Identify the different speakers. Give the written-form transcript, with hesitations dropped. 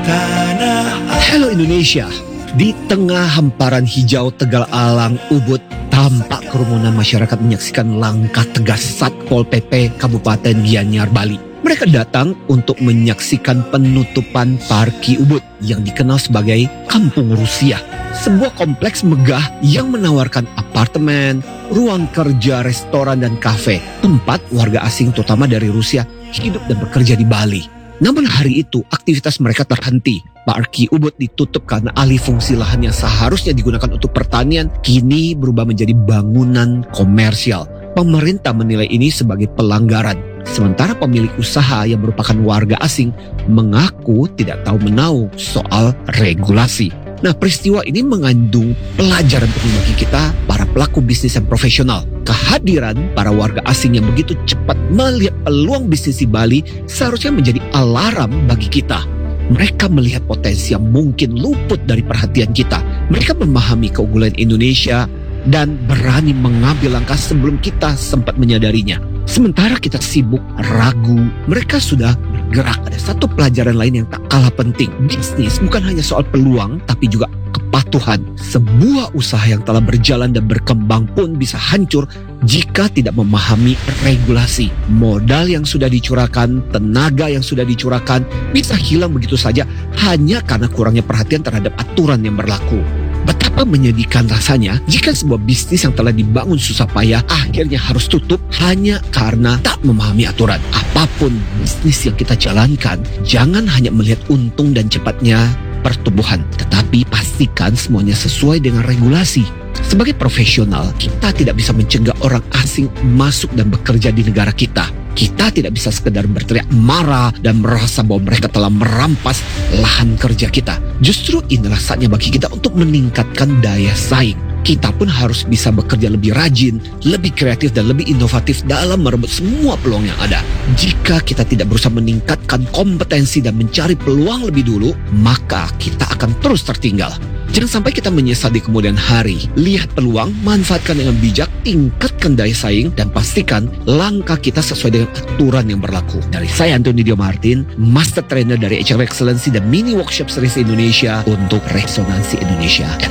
Speaker 1: Halo Indonesia, di tengah hamparan hijau Tegal Alang, Ubud, tampak kerumunan masyarakat menyaksikan langkah tegas Satpol PP Kabupaten Gianyar, Bali. Mereka datang untuk menyaksikan penutupan Parki Ubud yang dikenal sebagai Kampung Rusia. Sebuah kompleks megah yang menawarkan apartemen, ruang kerja, restoran, dan kafe. Tempat warga asing terutama dari Rusia hidup dan bekerja di Bali. Namun hari itu aktivitas mereka terhenti. Parki Ubud ditutup karena alih fungsi lahan yang seharusnya digunakan untuk pertanian kini berubah menjadi bangunan komersial. Pemerintah menilai ini sebagai pelanggaran. Sementara pemilik usaha yang merupakan warga asing mengaku tidak tahu menahu soal regulasi. Nah, peristiwa ini mengandung pelajaran penting bagi kita, para pelaku bisnis yang profesional. Kehadiran para warga asing yang begitu cepat melihat peluang bisnis di Bali seharusnya menjadi alarm bagi kita. Mereka melihat potensi yang mungkin luput dari perhatian kita. Mereka memahami keunggulan Indonesia dan berani mengambil langkah sebelum kita sempat menyadarinya. Sementara kita sibuk, ragu, mereka sudah bergerak. Ada satu pelajaran lain yang tak kalah penting. Bisnis bukan hanya soal peluang, tapi juga kepatuhan. Sebuah usaha yang telah berjalan dan berkembang pun bisa hancur jika tidak memahami regulasi. Modal yang sudah dicurahkan, tenaga yang sudah dicurahkan, bisa hilang begitu saja hanya karena kurangnya perhatian terhadap aturan yang berlaku. Betapa menyedihkan rasanya jika sebuah bisnis yang telah dibangun susah payah akhirnya harus tutup hanya karena tak memahami aturan. Apapun bisnis yang kita jalankan, jangan hanya melihat untung dan cepatnya pertumbuhan, tetapi pastikan semuanya sesuai dengan regulasi. Sebagai profesional, kita tidak bisa mencegah orang asing masuk dan bekerja di negara kita. Kita tidak bisa sekedar berteriak marah dan merasa bahwa mereka telah merampas lahan kerja kita. Justru inilah saatnya bagi kita untuk meningkatkan daya saing. Kita pun harus bisa bekerja lebih rajin, lebih kreatif, dan lebih inovatif dalam merebut semua peluang yang ada. Jika kita tidak berusaha meningkatkan kompetensi dan mencari peluang lebih dulu, maka kita akan terus tertinggal. Jangan sampai kita menyesal di kemudian hari. Lihat peluang, manfaatkan dengan bijak, tingkatkan daya saing, dan pastikan langkah kita sesuai dengan aturan yang berlaku. Dari saya Antoni Dio Martin, Master Trainer dari HR Excellency dan Mini Workshop Series Indonesia untuk Resonansi Indonesia. Dan